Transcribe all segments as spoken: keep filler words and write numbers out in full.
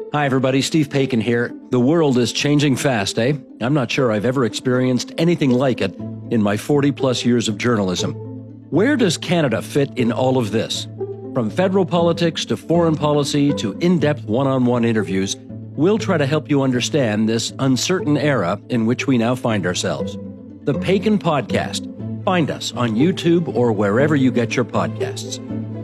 Hi, everybody. Steve Paikin here. The world is changing fast, eh? I'm not sure I've ever experienced anything like it in my forty-plus years of journalism. Where does Canada fit in all of this? From federal politics to foreign policy to in-depth one-on-one interviews, we'll try to help you understand this uncertain era in which we now find ourselves. The Paikin Podcast. Find us on YouTube or wherever you get your podcasts.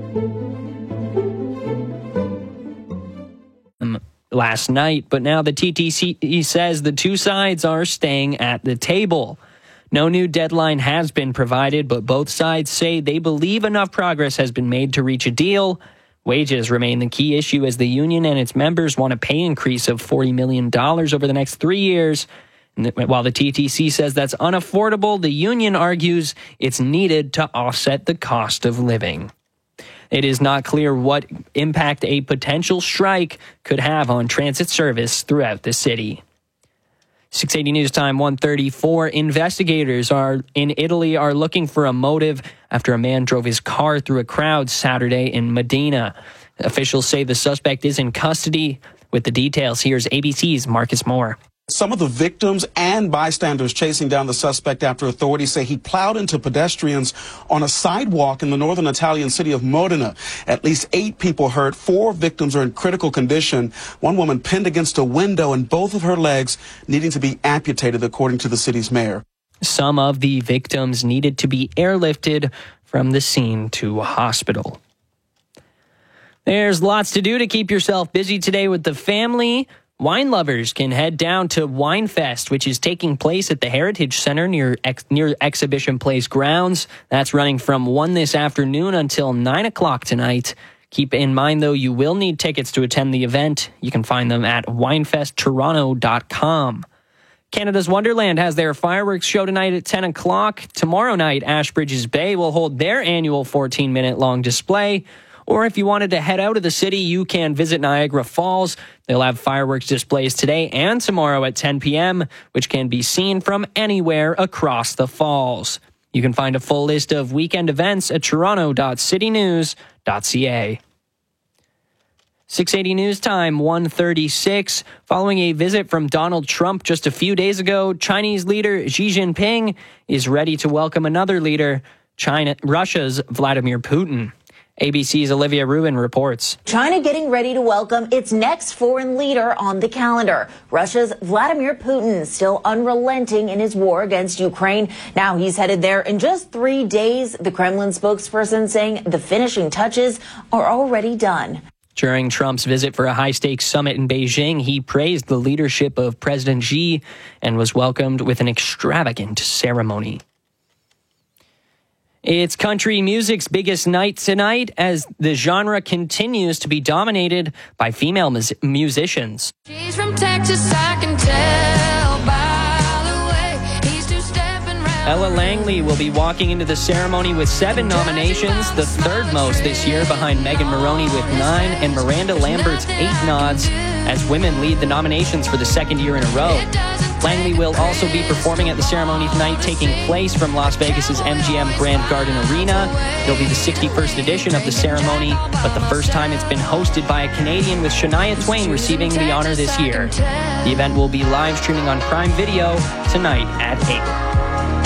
Last night, but now the T T C says the two sides are staying at the table. No new deadline has been provided, but both sides say they believe enough progress has been made to reach a deal. Wages remain the key issue as the union and its members want a pay increase of forty million dollars over the next three years. And while the T T C says that's unaffordable, the union argues it's needed to offset the cost of living. It is not clear what impact a potential strike could have on transit service throughout the city. six eighty News Time, one thirty-four. Investigators are in Italy are looking for a motive after a man drove his car through a crowd Saturday in Medina. Officials say the suspect is in custody. With the details, here's A B C's Marcus Moore. Some of the victims and bystanders chasing down the suspect after authorities say he plowed into pedestrians on a sidewalk in the northern Italian city of Modena. At least eight people hurt. Four victims are in critical condition. One woman pinned against a window and both of her legs needing to be amputated, according to the city's mayor. Some of the victims needed to be airlifted from the scene to a hospital. There's lots to do to keep yourself busy today with the family. Wine lovers can head down to Winefest, which is taking place at the Heritage Center near ex- near Exhibition Place grounds. That's running from one this afternoon until nine o'clock tonight. Keep in mind, though, you will need tickets to attend the event. You can find them at winefest toronto dot com. Canada's Wonderland has their fireworks show tonight at ten o'clock. Tomorrow night, Ashbridges Bay will hold their annual fourteen-minute long display. Or if you wanted to head out of the city, you can visit Niagara Falls. They'll have fireworks displays today and tomorrow at ten p.m., which can be seen from anywhere across the falls. You can find a full list of weekend events at toronto dot city news dot c a. six eighty News Time, one thirty-six. Following a visit from Donald Trump just a few days ago, Chinese leader Xi Jinping is ready to welcome another leader, China, Russia's Vladimir Putin. A B C's Olivia Rubin reports. China getting ready to welcome its next foreign leader on the calendar. Russia's Vladimir Putin, still unrelenting in his war against Ukraine. Now he's headed there in just three days. The Kremlin spokesperson saying the finishing touches are already done. During Trump's visit for a high-stakes summit in Beijing, he praised the leadership of President Xi and was welcomed with an extravagant ceremony. It's country music's biggest night tonight as the genre continues to be dominated by female mus- musicians. She's from Texas, I can tell by the way he's two-stepping round. Ella Langley will be walking into the ceremony with seven nominations, the third most this year behind Megan Maroney with nine and Miranda Lambert's eight nods, as women lead the nominations for the second year in a row. Langley will also be performing at the ceremony tonight, taking place from Las Vegas's M G M Grand Garden Arena. It'll be the sixty-first edition of the ceremony, but the first time it's been hosted by a Canadian, with Shania Twain receiving the honor this year. The event will be live streaming on Prime Video tonight at eight.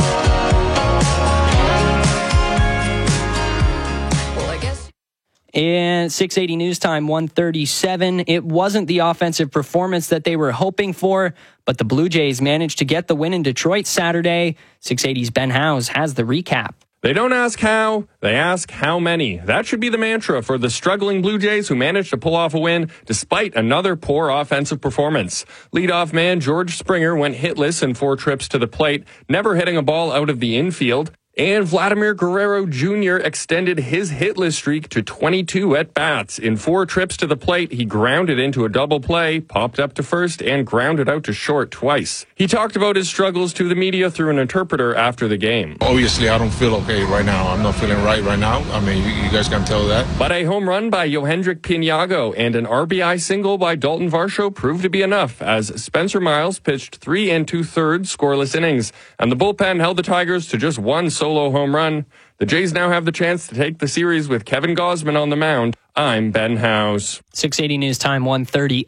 And six eighty News Time, one thirty-seven. It wasn't the offensive performance that they were hoping for, but the Blue Jays managed to get the win in Detroit Saturday. six eighty's Ben Howes has the recap. They don't ask how, they ask how many. That should be the mantra for the struggling Blue Jays, who managed to pull off a win despite another poor offensive performance. Leadoff man George Springer went hitless in four trips to the plate, never hitting a ball out of the infield. And Vladimir Guerrero Junior extended his hitless streak to twenty-two at-bats. In four trips to the plate, he grounded into a double play, popped up to first, and grounded out to short twice. He talked about his struggles to the media through an interpreter after the game. Obviously, I don't feel okay right now. I'm not feeling right right now. I mean, you, you guys can tell that. But a home run by Yohendrick Piniago and an R B I single by Dalton Varsho proved to be enough, as Spencer Miles pitched three and two-thirds scoreless innings, and the bullpen held the Tigers to just one solo home run. The Jays now have the chance to take the series with Kevin Gausman on the mound. I'm Ben Howes. six eighty News Time, one thirty.